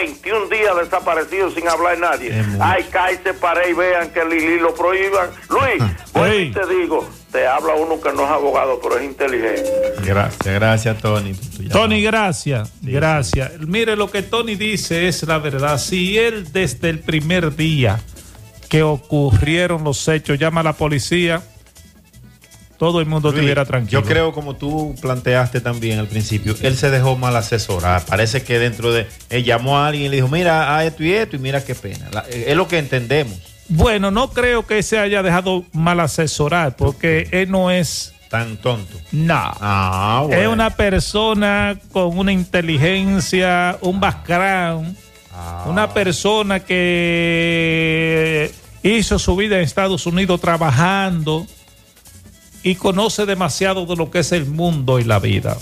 21 días desaparecido sin hablar nadie. Ay, cállate para y vean que Lili lo prohíban. Luis, pues te digo, te habla uno que no es abogado, pero es inteligente. Gracias, Tony. Tony, gracias. Mire, lo que Tony dice es la verdad. Si él desde el primer día que ocurrieron los hechos llama a la policía, todo el mundo estuviera tranquilo. Yo creo, como tú planteaste también al principio, él se dejó mal asesorar. Parece que dentro de él llamó a alguien y le dijo, mira, esto y esto, y mira qué pena. Es lo que entendemos. Bueno, no creo que se haya dejado mal asesorar, porque él no es tan tonto. No. Bueno. Es una persona con una inteligencia, un background, una persona que hizo su vida en Estados Unidos trabajando y conoce demasiado de lo que es el mundo y la vida.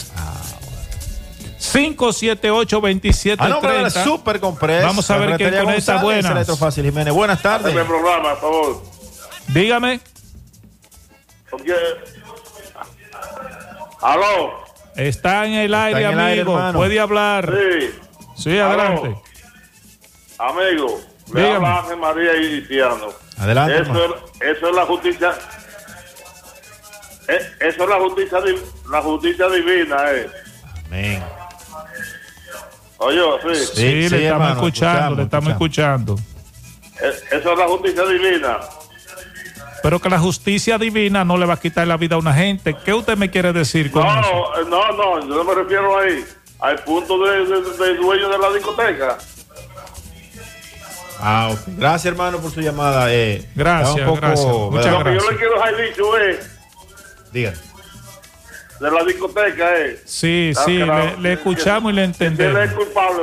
578-2730. Super Compress. Vamos a ver quién conecta. Buenas. Electrofácil Jiménez. Buenas tardes. Programa, por favor. Dígame. Aló. Está en el aire, amigo. Puede hablar. Sí, adelante. Amigo, le habla Ángel María y Luciano. Adelante. Eso es la justicia. Eso es la justicia divina, Amén. Oye, sí, le estamos escuchando. Eso es la justicia divina. Pero que la justicia divina no le va a quitar la vida a una gente. ¿Qué usted me quiere decir con eso? No, yo no me refiero ahí, al punto del dueño de la discoteca. Okay. Gracias, hermano, por su llamada. Gracias. Muchas gracias. Lo que yo le quiero dejar dicho diga. De la discoteca, Sí, le escuchamos y le entendemos. Él es culpable.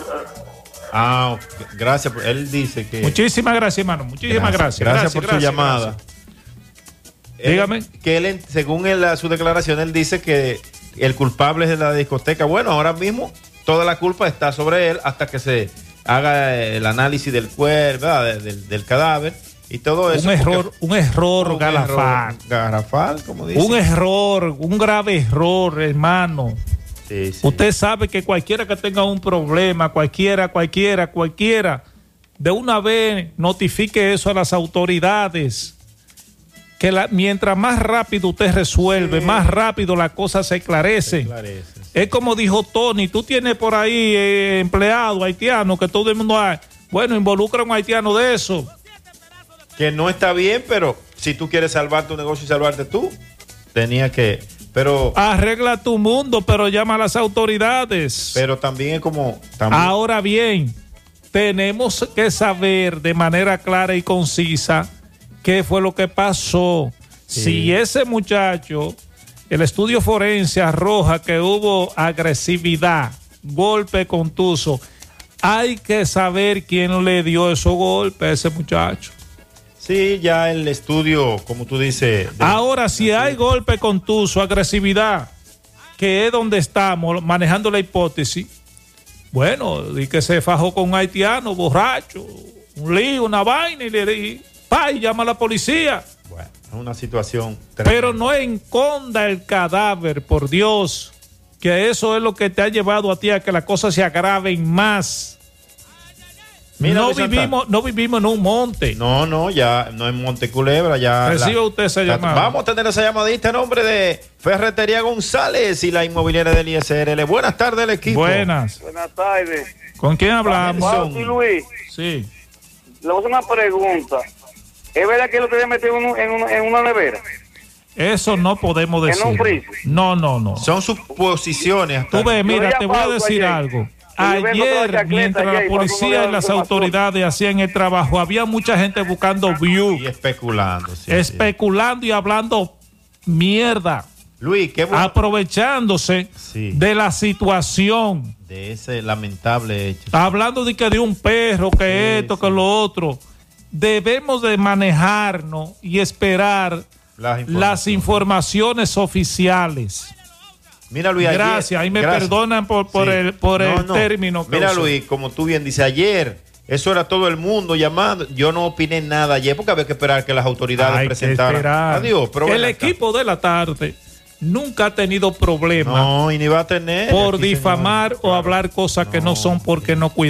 Gracias. Él dice que... Muchísimas gracias, hermano. Muchísimas gracias. Gracias por su llamada. Dígame. Que él, según su declaración, él dice que el culpable es de la discoteca. Bueno, ahora mismo toda la culpa está sobre él hasta que se haga el análisis del cuerpo, del cadáver y todo eso. Un error garrafal, como dice. Un grave error, hermano. Sí. Usted sabe que cualquiera que tenga un problema, cualquiera, de una vez notifique eso a las autoridades. Que mientras más rápido usted resuelve, más rápido la cosa se esclarece. Es como dijo Tony, tú tienes por ahí empleado haitiano, que todo el mundo hay. Bueno, involucra a un haitiano de eso. Que no está bien, pero si tú quieres salvar tu negocio y salvarte tú, tenía que... Pero arregla tu mundo, pero llama a las autoridades. Pero también es como... Ahora bien, tenemos que saber de manera clara y concisa qué fue lo que pasó. Sí. Si ese muchacho, el estudio forense arroja que hubo agresividad, golpe contuso, hay que saber quién le dio esos golpes a ese muchacho. Sí, ya el estudio, como tú dices... Ahora, si hay golpe contuso, agresividad, que es donde estamos manejando la hipótesis, bueno, di que se fajó con un haitiano, borracho, un lío, una vaina, y le di, y llama a la policía. Bueno, es una situación tremenda. Pero no esconda el cadáver, por Dios, que eso es lo que te ha llevado a ti a que las cosas se agraven más. Mira, no vivimos en un monte. No, ya no es Monte Culebra. Ya reciba usted esa llamada. Vamos a tener esa llamadita en nombre de Ferretería González y la inmobiliaria del ISRL. Buenas tardes, el equipo. Buenas tardes. ¿Con quién hablamos? Luis. Sí. Le voy a hacer una pregunta. ¿Es verdad que lo tenía metido en una nevera? Eso no podemos decir. ¿En un freezer? No. Son suposiciones. Tú ves, mira, te voy a decir algo. Ayer, mientras la policía y las autoridades hacían el trabajo, había mucha gente buscando view. Y especulando. Especulando y hablando mierda. Luis, qué bueno. Aprovechándose de la situación. De ese lamentable hecho. Hablando de que de un perro, que esto, que lo otro. Debemos de manejarnos y esperar las informaciones oficiales. Mira, Luis, gracias, ahí me perdonan por el término que mira, usó. Luis, como tú bien dices, ayer eso era todo el mundo llamando. Yo no opiné nada ayer porque había que esperar que las autoridades presentaran. Adiós, pero el equipo de la tarde nunca ha tenido problemas. No, y ni va a tener. Por difamar o hablar cosas que no son porque no cuidan.